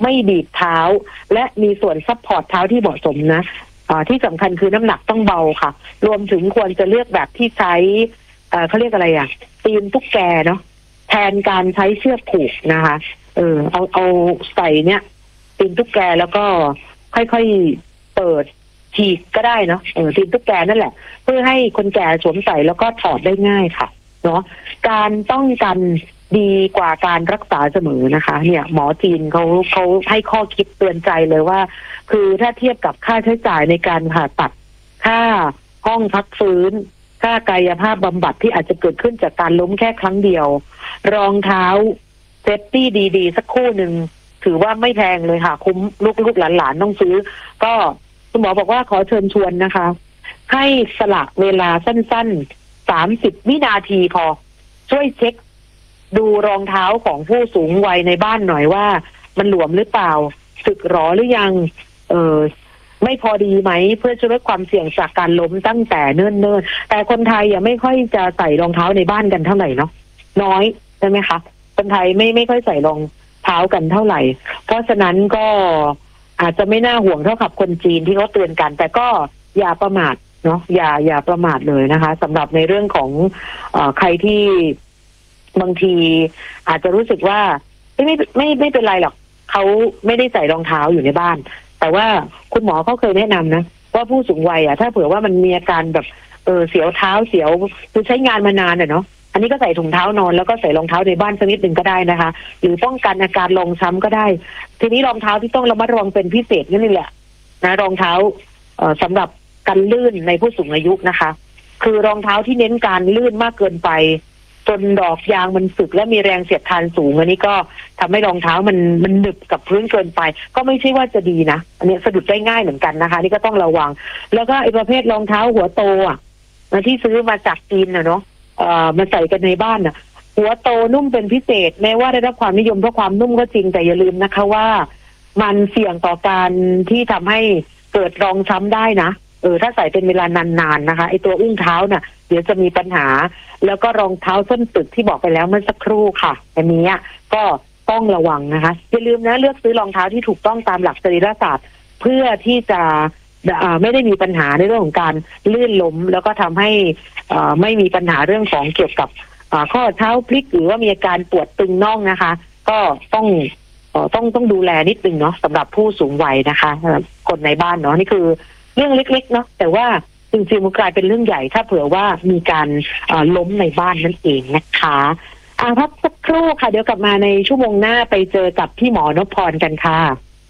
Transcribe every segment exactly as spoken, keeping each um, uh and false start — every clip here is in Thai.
ไม่บีบเท้าและมีส่วนซัพพอร์ตเท้าที่เหมาะสมนะที่สำคัญคือน้ำหนักต้องเบาค่ะรวมถึงควรจะเลือกแบบที่ใช้เขาเรียกอะไรอ่ะตีนตุ๊กแกเนาะแทนการใช้เชือกผูกนะคะเออเอาเอาใส่เนี่ยตีนตุ๊กแกแล้วก็ค่อยๆเปิดฉีกก็ได้เนาะเออตีนตุ๊กแกนั่นแหละเพื่อให้คนแก่สวมใส่แล้วก็ถอดได้ง่ายค่ะเนาะการป้องกันดีกว่าการรักษาเสมอนะคะเนี่ยหมอจีนเขาเขาให้ข้อคิดเตือนใจเลยว่าคือถ้าเทียบกับค่าใช้จ่ายในการผ่าตัดค่าห้องพักฟื้นค่ากายภาพบำบัดที่อาจจะเกิดขึ้นจากการล้มแค่ครั้งเดียวรองเท้าเซฟตี้ดีๆสักคู่หนึ่งถือว่าไม่แพงเลยค่ะคุ้มลูกๆหลานๆต้องซื้อก็คุณหมอบอกว่าขอเชิญชวนนะคะให้สละเวลาสั้นๆสามสิบวินาทีพอช่วยเช็คดูรองเท้าของผู้สูงวัยในบ้านหน่อยว่ามันหลวมหรือเปล่าสึกหรอหรือยังเออไม่พอดีไหมเพื่อจะลดความเสี่ยงจากการล้มตั้งแต่เนิ่นๆแต่คนไทยยังไม่ค่อยจะใส่รองเท้าในบ้านกันเท่าไหร่เนาะน้อยใช่ไหมคะคนไทยไม่ไม่ค่อยใส่รองเท้ากันเท่าไหร่เพราะฉะนั้นก็อาจจะไม่น่าห่วงเท่ากับคนจีนที่เขาเตือนกันแต่ก็อย่าประมาทเนาะอย่าอย่าประมาทเลยนะคะสำหรับในเรื่องของเอ่อใครที่บางทีอาจจะรู้สึกว่าไม่ไม่ไม่ไม่เป็นไรหรอกเขาไม่ได้ใส่รองเท้าอยู่ในบ้านแต่ว่าคุณหมอเขาเคยแนะนำนะว่าผู้สูงวัยอ่ะถ้าเผื่อว่ามันมีอาการแบบเออเสียวเท้าเสียวคือใช้งานมานานอ่ะเนาะอันนี้ก็ใส่ถุงเท้านอนแล้วก็ใส่รองเท้าในบ้านสักนิดหนึ่งก็ได้นะคะหรือป้องกันอาการรองช้ำก็ได้ทีนี้รองเท้าที่ต้องระมัดระวังเป็นพิเศษนี่แหละนะรองเท้าเอ่อสำหรับกันลื่นในผู้สูงอายุนะคะคือรองเท้าที่เน้นการลื่นมากเกินไปจนดอกยางมันสึกและมีแรงเสียดทานสูงอันนี้ก็ทำให้รองเท้ามันมันหนึบกับพื้นเกินไปก็ไม่ใช่ว่าจะดีนะอันนี้สะดุดได้ง่ายเหมือนกันนะคะนี่ก็ต้องระวังแล้วก็ไอ้ประเภทรองเท้าหัวโตอ่ะที่ซื้อมาจากจีนน่ะเนาะเอ่อมาใส่กันในบ้านน่ะหัวโตนุ่มเป็นพิเศษแม้ว่าได้รับความนิยมเพราะความนุ่มก็จริงแต่อย่าลืมนะคะว่ามันเสี่ยงต่อการที่ทำให้เกิดรองช้ำได้นะเออถ้าใส่เป็นเวลานานๆนะคะไอ้ตัวอุ้งเท้าน่ะเดี๋ยวจะมีปัญหาแล้วก็รองเท้าส้นตึกที่บอกไปแล้วเมื่อสักครู่ค่ะอันนี้ก็ต้องระวังนะคะอย่าลืมนะเลือกซื้อรองเท้าที่ถูกต้องตามหลักสรีรศาสตร์เพื่อที่จะไม่ได้มีปัญหาในเรื่องของการลื่นล้มแล้วก็ทำให้ไม่มีปัญหาเรื่องของเกี่ยวกับข้อเท้าพลิกหรือว่ามีอาการปวดตึงน่องนะคะก็ต้องต้องต้องดูแลนิดนึงเนาะสำหรับผู้สูงวัยนะคะคนในบ้านเนาะนี่คือเรื่องเล็กๆเนาะแต่ว่าจริงๆมันกลายเป็นเรื่องใหญ่ถ้าเผื่อว่ามีการล้มในบ้านนั่นเองนะคะอ่าพักสักครู่ค่ะเดี๋ยวกลับมาในชั่วโมงหน้าไปเจอกับพี่หมอนพพรกันค่ะ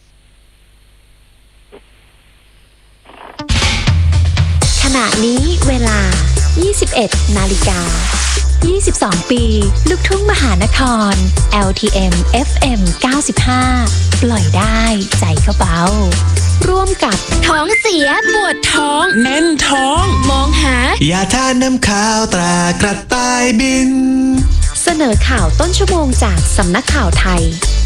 ขณะนี้เวลา ยี่สิบเอ็ดนาฬิกายี่สิบสอง ปีลูกทุ่งมหานคร แอล ที เอ็ม เอฟ เอ็ม เก้าสิบห้า ปล่อยได้ใจก็เบาร่วมกับท้องเสียปวดท้องแน่นท้องมองหายาทาน้ำขาวตรากระต่ายบินเสนอข่าวต้นชั่วโมงจากสำนักข่าวไทย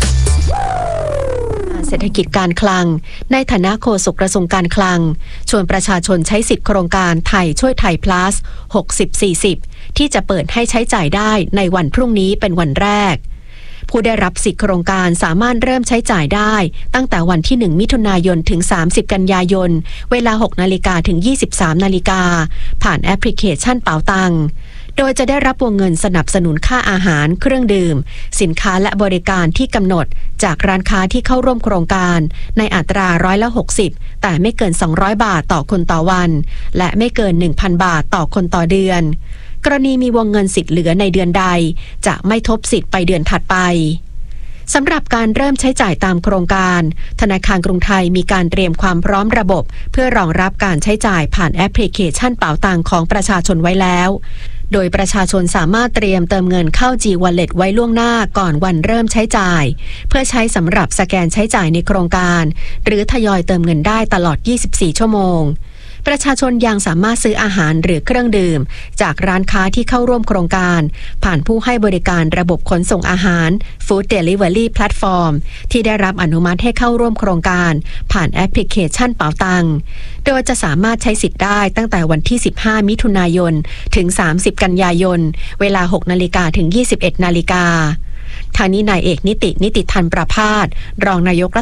เศรษฐกิจการคลังในฐานะโฆษกกระทรวงการคลังชวนประชาชนใช้สิทธิโครงการไทยช่วยไทย plus หกสิบ สี่สิบ ที่จะเปิดให้ใช้จ่ายได้ในวันพรุ่งนี้เป็นวันแรกผู้ได้รับสิทธิโครงการสามารถเริ่มใช้จ่ายได้ตั้งแต่วันที่หนึ่งมิถุนายนถึงสามสิบกันยายนเวลา หกนาฬิกาถึงยี่สิบสามนาฬิกาผ่านแอปพลิเคชันเป๋าตังโดยจะได้รับวงเงินสนับสนุนค่าอาหารเครื่องดื่มสินค้าและบริการที่กำหนดจากร้านค้าที่เข้าร่วมโครงการในอัตราร้อยละหกสิบแต่ไม่เกินสองร้อยบาทต่อคนต่อวันและไม่เกิน หนึ่งพัน บาทต่อคนต่อเดือนกรณีมีวงเงินสิทธิ์เหลือในเดือนใดจะไม่ทบสิทธิ์ไปเดือนถัดไปสำหรับการเริ่มใช้จ่ายตามโครงการธนาคารกรุงไทยมีการเตรียมความพร้อมระบบเพื่อรองรับการใช้จ่ายผ่านแอปพลิเคชันเป๋าตังของประชาชนไว้แล้วโดยประชาชนสามารถเตรียมเติมเงินเข้า G Wallet ไว้ล่วงหน้าก่อนวันเริ่มใช้จ่ายเพื่อใช้สำหรับสแกนใช้จ่ายในโครงการหรือทยอยเติมเงินได้ตลอดยี่สิบสี่ชั่วโมงประชาชนยังสามารถซื้ออาหารหรือเครื่องดื่มจากร้านค้าที่เข้าร่วมโครงการผ่านผู้ให้บริการระบบขนส่งอาหาร Food Delivery Platform ที่ได้รับอนุมัติให้เข้าร่วมโครงการผ่านแอปพลิเคชันเป๋าตังโดยจะสามารถใช้สิทธิ์ได้ตั้งแต่วันที่สิบห้ามิถุนายนถึงสามสิบกันยายนเวลา หกนาฬิกาถึงยี่สิบเอ็ดนาฬิกาทางนี้นายเอกนิตินิติธันประภาสรองนายก